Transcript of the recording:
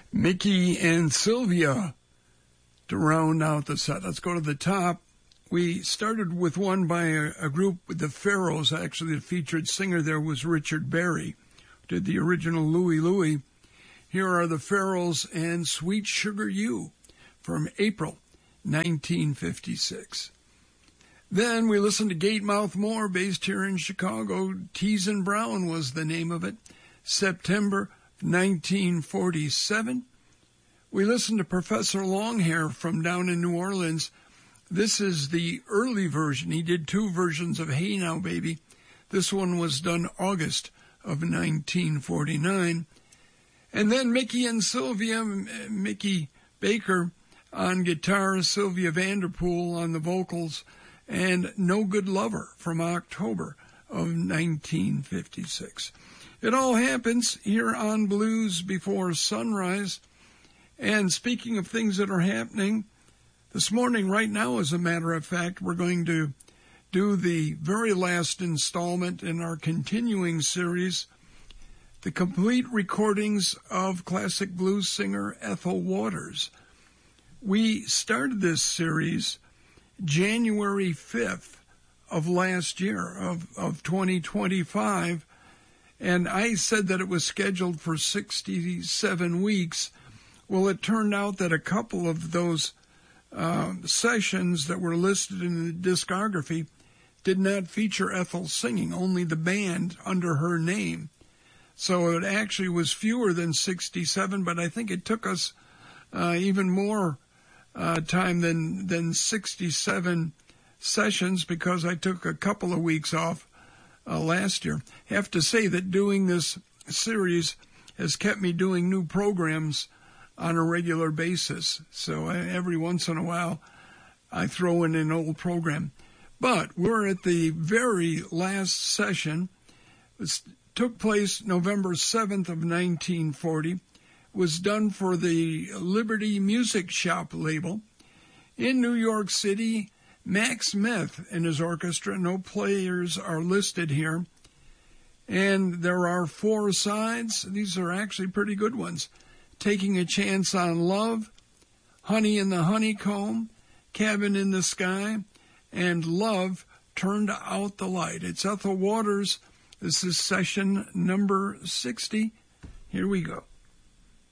Mickey and Sylvia to round out the set. Let's go to the top. We started with one by a group, the Pharaohs. Actually, the featured singer there was Richard Berry, who did the original Louie Louie. Here are the Pharaohs and Sweet Sugar You from April 1956. Then we listened to Gatemouth Moore, based here in Chicago. Tees and Brown was the name of it, September 1947. We listened to Professor Longhair from down in New Orleans. This is the early version. He did two versions of Hey Now Baby. This one was done August of 1949. And then Mickey and Sylvia, Mickey Baker on guitar, Sylvia Vanderpool on the vocals, and No Good Lover from October of 1956. It all happens here on Blues Before Sunrise. And speaking of things that are happening, this morning, right now, as a matter of fact, we're going to do the very last installment in our continuing series, the complete recordings of classic blues singer Ethel Waters. We started this series January 5th of last year, of 2025, and I said that it was scheduled for 67 weeks. Well, it turned out that a couple of those sessions that were listed in the discography did not feature Ethel singing, only the band under her name. So it actually was fewer than 67, but I think it took us even more time than 67 sessions because I took a couple of weeks off last year. I have to say that doing this series has kept me doing new programs on a regular basis. So every once in a while, I throw in an old program. But we're at the very last session. It took place November 7th of 1940. Was done for the Liberty Music Shop label in New York City. Mac Smith and his orchestra. No players are listed here. And there are four sides. These are actually pretty good ones. Taking a Chance on Love, Honey in the Honeycomb, Cabin in the Sky, and Love Turned Out the Light. It's Ethel Waters. This is session number 60. Here we go.